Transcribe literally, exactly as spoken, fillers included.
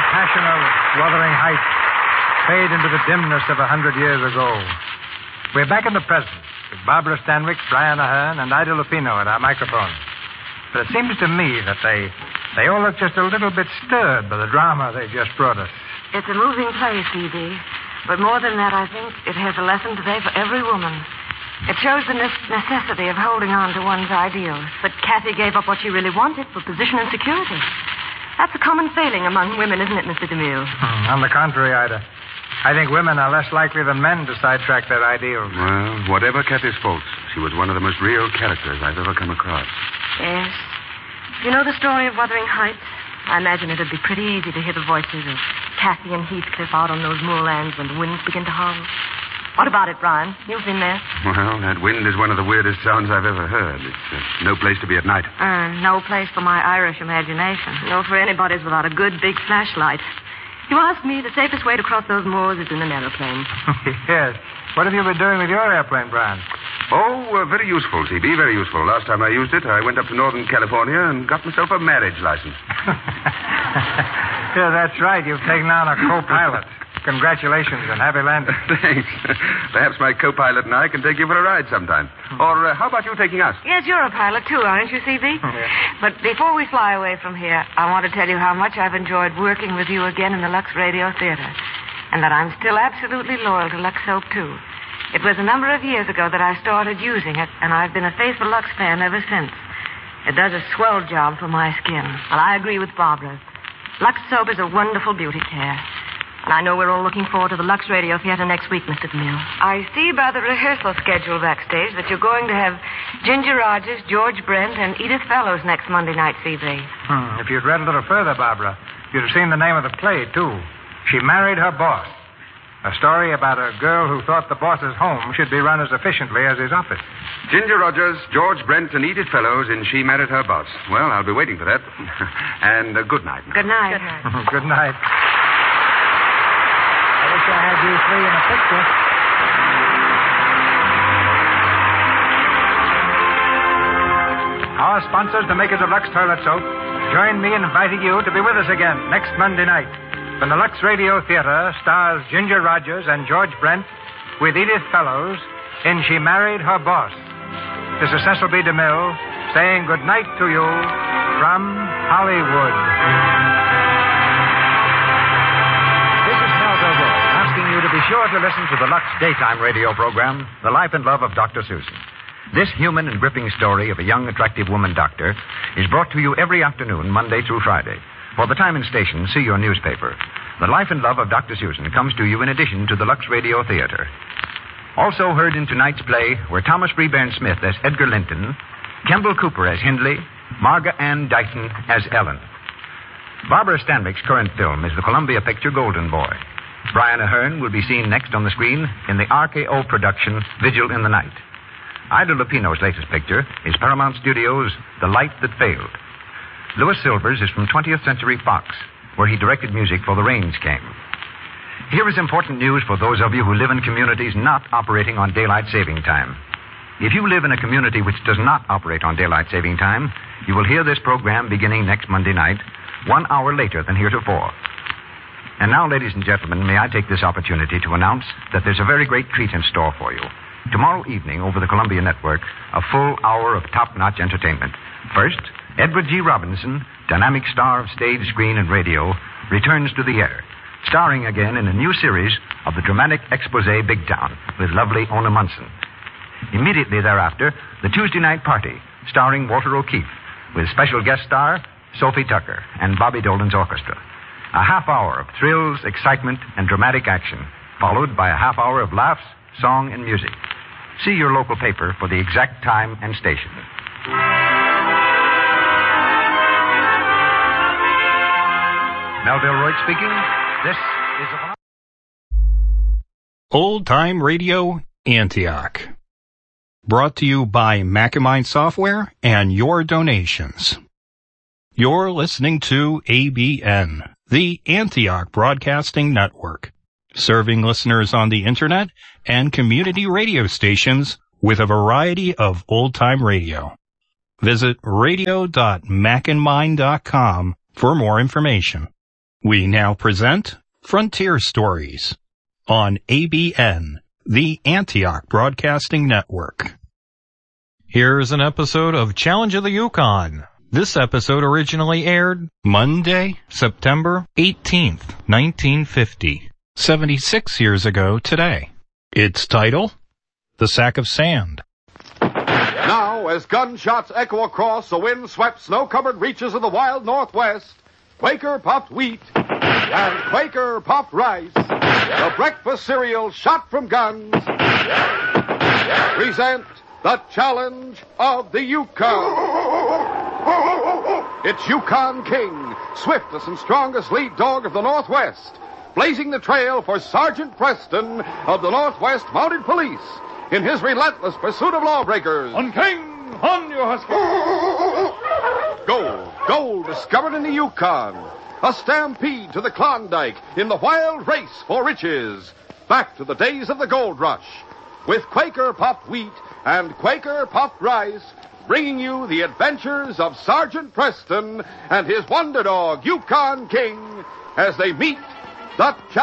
passion of Wuthering Heights fade into the dimness of a hundred years ago. We're back in the present with Barbara Stanwyck, Brian Ahern, and Ida Lupino at our microphone. But it seems to me that they they all look just a little bit stirred by the drama they just brought us. It's a moving play, C B. But more than that, I think it has a lesson today for every woman. It shows the ne- necessity of holding on to one's ideals. But Kathy gave up what she really wanted for position and security. That's a common failing among women, isn't it, Mister DeMille? Hmm, on the contrary, Ida. I think women are less likely than men to sidetrack their ideals. Well, whatever Kathy's faults, she was one of the most real characters I've ever come across. Yes. You know the story of Wuthering Heights? I imagine it'd be pretty easy to hear the voices of Kathy and Heathcliff out on those moorlands when the winds begin to howl. What about it, Brian? You've been there. Well, that wind is one of the weirdest sounds I've ever heard. It's uh, no place to be at night. Uh, no place for my Irish imagination. No for anybody's without a good big flashlight. You ask me, the safest way to cross those moors is in an aeroplane. Yes. What have you been doing with your airplane, Brian? Oh, uh, very useful, C B, very useful. Last time I used it, I went up to Northern California and got myself a marriage license. Yeah, that's right. You've taken on a co-pilot. Congratulations and happy landing. Thanks. Perhaps my co-pilot and I can take you for a ride sometime. Or uh, how about you taking us? Yes, you're a pilot, too, aren't you, C B? Yeah. But before we fly away from here, I want to tell you how much I've enjoyed working with you again in the Lux Radio Theater. And that I'm still absolutely loyal to Lux Soap, too. It was a number of years ago that I started using it, and I've been a faithful Lux fan ever since. It does a swell job for my skin. Well, I agree with Barbara. Lux Soap is a wonderful beauty care. And I know we're all looking forward to the Lux Radio Theater next week, Mister DeMille. I see by the rehearsal schedule backstage that you're going to have Ginger Rogers, George Brent, and Edith Fellows next Monday night, C B. Hmm. If you'd read a little further, Barbara, you'd have seen the name of the play, too. She Married Her Boss. A story about a girl who thought the boss's home should be run as efficiently as his office. Ginger Rogers, George Brent, and Edith Fellows in She Married Her Boss. Well, I'll be waiting for that. And uh, good night. Good night. Good night. Good night. I wish I had you three in a picture. Our sponsors, the makers of Lux Toilet Soap, join me in inviting you to be with us again next Monday night when the Lux Radio Theater stars Ginger Rogers and George Brent with Edith Fellows in She Married Her Boss. This is Cecil B. DeMille saying good night to you from Hollywood. This is Melville Rowe asking you to be sure to listen to the Lux daytime radio program, The Life and Love of Doctor Susan. This human and gripping story of a young, attractive woman doctor is brought to you every afternoon, Monday through Friday. For the time and station, see your newspaper. The Life and Love of Doctor Susan comes to you in addition to the Lux Radio Theater. Also heard in tonight's play were Thomas Freeburn Smith as Edgar Linton, Kemble Cooper as Hindley, Marga Ann Dighton as Ellen. Barbara Stanwyck's current film is the Columbia picture Golden Boy. Brian Ahern will be seen next on the screen in the R K O production Vigil in the Night. Ida Lupino's latest picture is Paramount Studios' The Light That Failed. Louis Silvers is from twentieth Century Fox, where he directed music for The Rains Came. Here is important news for those of you who live in communities not operating on daylight saving time. If you live in a community which does not operate on daylight saving time, you will hear this program beginning next Monday night, one hour later than heretofore. And now, ladies and gentlemen, may I take this opportunity to announce that there's a very great treat in store for you. Tomorrow evening, over the Columbia Network, a full hour of top-notch entertainment. First, Edward G. Robinson, dynamic star of stage, screen, and radio, returns to the air, starring again in a new series of the dramatic expose Big Town with lovely Ona Munson. Immediately thereafter, the Tuesday Night Party, starring Walter O'Keefe, with special guest star Sophie Tucker and Bobby Dolan's orchestra. A half hour of thrills, excitement, and dramatic action, followed by a half hour of laughs, song, and music. See your local paper for the exact time and station. Melville Royd speaking. This is a... Old Time Radio, Antioch. Brought to you by Macamine Software and your donations. You're listening to A B N, the Antioch Broadcasting Network, serving listeners on the Internet and community radio stations with a variety of old-time radio. Visit radio dot macandmine dot com for more information. We now present Frontier Stories on A B N, the Antioch Broadcasting Network. Here's an episode of Challenge of the Yukon. This episode originally aired Monday, September eighteenth, nineteen fifty, seventy-six years ago today. Its title, The Sack of Sand. Now, as gunshots echo across the wind-swept, snow-covered reaches of the wild Northwest, Quaker Puffed Wheat and Quaker Puffed Rice, the breakfast cereal shot from guns, present the Challenge of the Yukon. It's Yukon King, swiftest and strongest lead dog of the Northwest, blazing the trail for Sergeant Preston of the Northwest Mounted Police in his relentless pursuit of lawbreakers. On King, on you husky. Gold, gold discovered in the Yukon. A stampede to the Klondike in the wild race for riches. Back to the days of the gold rush. With Quaker Puffed Wheat and Quaker Puffed Rice, bringing you the adventures of Sergeant Preston and his wonder dog, Yukon King, as they meet the